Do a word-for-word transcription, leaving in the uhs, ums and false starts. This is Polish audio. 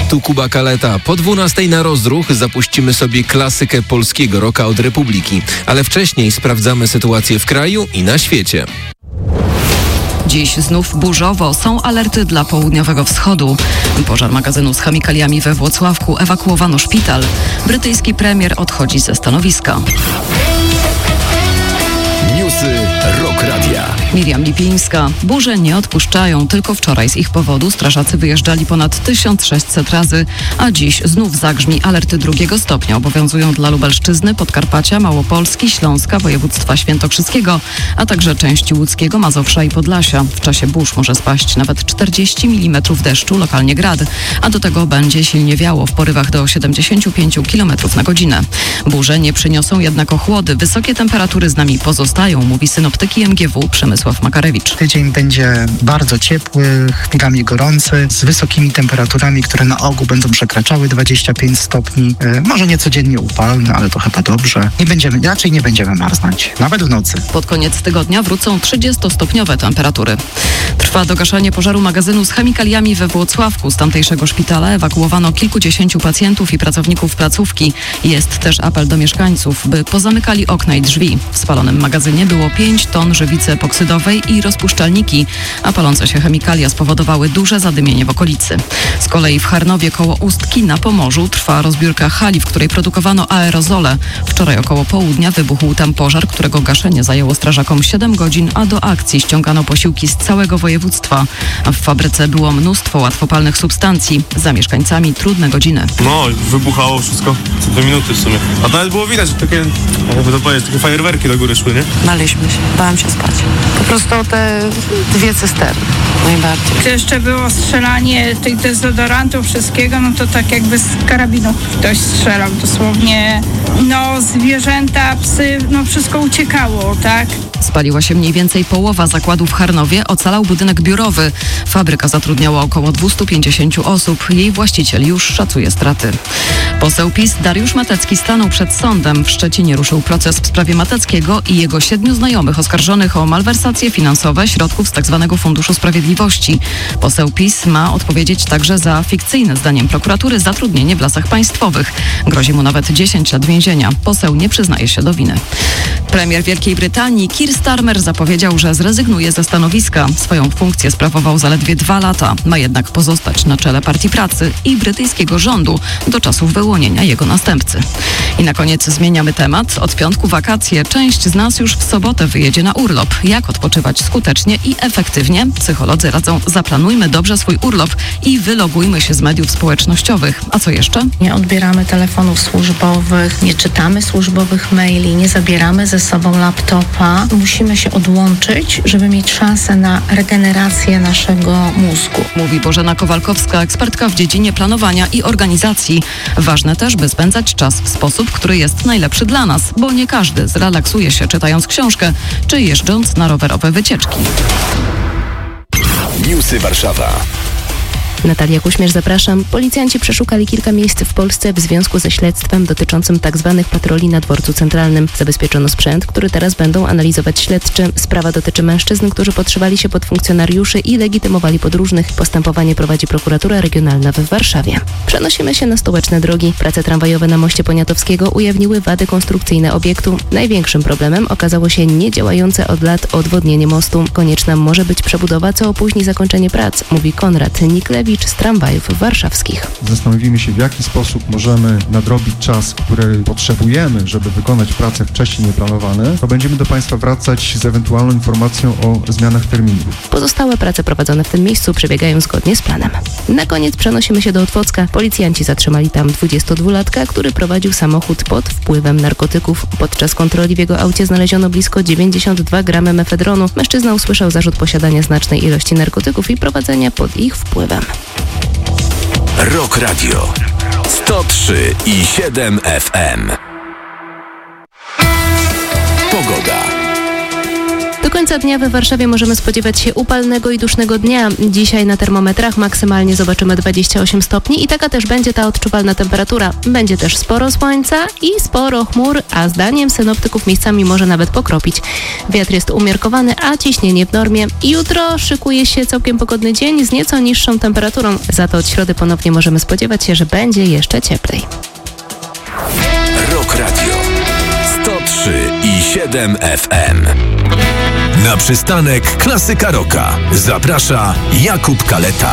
Tu Kuba Kaleta. Po dwunastej na rozruch zapuścimy sobie klasykę polskiego rocka od Republiki. Ale wcześniej sprawdzamy sytuację w kraju i na świecie. Dziś znów burzowo, są alerty dla południowego wschodu. Pożar magazynu z chemikaliami we Włocławku, ewakuowano szpital. Brytyjski premier odchodzi ze stanowiska. Newsy Rock Radia. Miriam Lipińska. Burze nie odpuszczają. Tylko wczoraj z ich powodu strażacy wyjeżdżali ponad tysiąc sześćset razy, a dziś znów zagrzmi alerty drugiego stopnia. Obowiązują dla Lubelszczyzny, Podkarpacia, Małopolski, Śląska, województwa świętokrzyskiego, a także części łódzkiego, Mazowsza i Podlasia. W czasie burz może spaść nawet czterdzieści milimetrów deszczu, lokalnie grad, a do tego będzie silnie wiało w porywach do siedemdziesiąt pięć kilometrów na godzinę. Burze nie przyniosą jednak ochłody. Wysokie temperatury z nami pozostają, mówi synoptyk I M G W Przemysław Makarewicz. Tydzień będzie bardzo ciepły, chwilami gorący, z wysokimi temperaturami, które na ogół będą przekraczały dwadzieścia pięć stopni. E, może nie codziennie upalne, ale to chyba dobrze. Nie będziemy, raczej nie będziemy marznąć, nawet w nocy. Pod koniec tygodnia wrócą trzydziestostopniowe temperatury. Trwa dogaszanie pożaru magazynu z chemikaliami we Włocławku. Z tamtejszego szpitala ewakuowano kilkudziesięciu pacjentów i pracowników placówki. Jest też apel do mieszkańców, by pozamykali okna i drzwi. W spalonym magazynie było pięć ton żywicy epoksydowej i rozpuszczalniki, a palące się chemikalia spowodowały duże zadymienie w okolicy. Z kolei w Charnowie koło Ustki na Pomorzu trwa rozbiórka hali, w której produkowano aerozole. Wczoraj około południa wybuchł tam pożar, którego gaszenie zajęło strażakom siedem godzin, a do akcji ściągano posiłki z całego województwa. A w fabryce było mnóstwo łatwopalnych substancji. Za mieszkańcami trudne godziny. No, wybuchało wszystko co dwie minuty w sumie. A nawet było widać, że takie, jakby to powiedzieć, takie fajerwerki do góry szły, nie? Baliśmy się, bałam się spać. Po prostu te dwie cysterny, najbardziej. To jeszcze było strzelanie tych dezodorantów, wszystkiego, no to tak jakby z karabinu ktoś strzelał dosłownie. No zwierzęta, psy, no wszystko uciekało, tak? Spaliła się mniej więcej połowa zakładu w Charnowie, ocalał budynek biurowy. Fabryka zatrudniała około dwieście pięćdziesiąt osób. Jej właściciel już szacuje straty. Poseł PiS Dariusz Matecki stanął przed sądem. W Szczecinie ruszył proces w sprawie Mateckiego i jego siedmiu znajomych oskarżonych o malwersacje finansowe środków z tzw. Funduszu Sprawiedliwości. Poseł PiS ma odpowiedzieć także za fikcyjne, zdaniem prokuratury, zatrudnienie w Lasach Państwowych. Grozi mu nawet dziesięć lat więzienia. Poseł nie przyznaje się do winy. Premier Wielkiej Brytanii Keir Starmer zapowiedział, że zrezygnuje ze stanowiska. Swoją funkcję sprawował zaledwie dwa lata. Ma jednak pozostać na czele Partii Pracy i brytyjskiego rządu do czasu wyłonienia jego następcy. I na koniec zmieniamy temat. Od piątku wakacje. Część z nas już w sobotę wyjedzie na urlop. Jak odpoczywać skutecznie i efektywnie? Psycholodzy radzą: zaplanujmy dobrze swój urlop i wylogujmy się z mediów społecznościowych. A co jeszcze? Nie odbieramy telefonów służbowych, nie czytamy służbowych maili, nie zabieramy ze sobą laptopa. Musimy się odłączyć, żeby mieć szansę na regenerację naszego mózgu. Mówi Bożena Kowalkowska, ekspertka w dziedzinie planowania i organizacji. Ważne też, by spędzać czas w sposób, który jest najlepszy dla nas, bo nie każdy zrelaksuje się czytając książkę czy jeżdżąc na rowerowe wycieczki. Newsy Warszawa. Natalia Kuśmierz, zapraszam. Policjanci przeszukali kilka miejsc w Polsce w związku ze śledztwem dotyczącym tzw. patroli na dworcu centralnym. Zabezpieczono sprzęt, który teraz będą analizować śledczy. Sprawa dotyczy mężczyzn, którzy podszywali się pod funkcjonariuszy i legitymowali podróżnych. Postępowanie prowadzi prokuratura regionalna w Warszawie. Przenosimy się na stołeczne drogi. Prace tramwajowe na moście Poniatowskiego ujawniły wady konstrukcyjne obiektu. Największym problemem okazało się niedziałające od lat odwodnienie mostu. Konieczna może być przebudowa, co opóźni zakończenie prac, mówi Konrad Niklewicz z tramwajów warszawskich. Zastanowimy się, w jaki sposób możemy nadrobić czas, który potrzebujemy, żeby wykonać prace wcześniej nieplanowane, to będziemy do Państwa wracać z ewentualną informacją o zmianach terminów. Pozostałe prace prowadzone w tym miejscu przebiegają zgodnie z planem. Na koniec przenosimy się do Otwocka. Policjanci zatrzymali tam dwudziestodwulatka, który prowadził samochód pod wpływem narkotyków. Podczas kontroli w jego aucie znaleziono blisko dziewięćdziesiąt dwa gramy mefedronu. Mężczyzna usłyszał zarzut posiadania znacznej ilości narkotyków i prowadzenia pod ich wpływem. Rock Radio sto trzy i siedem F M. Pogoda. Do końca dnia we Warszawie możemy spodziewać się upalnego i dusznego dnia. Dzisiaj na termometrach maksymalnie zobaczymy dwadzieścia osiem stopni i taka też będzie ta odczuwalna temperatura. Będzie też sporo słońca i sporo chmur, a zdaniem synoptyków miejscami może nawet pokropić. Wiatr jest umiarkowany, a ciśnienie w normie. Jutro szykuje się całkiem pogodny dzień z nieco niższą temperaturą. Za to od środy ponownie możemy spodziewać się, że będzie jeszcze cieplej. Rock Radio sto trzy i siedem F M. Na przystanek Klasyka Rocka zaprasza Jakub Kaleta.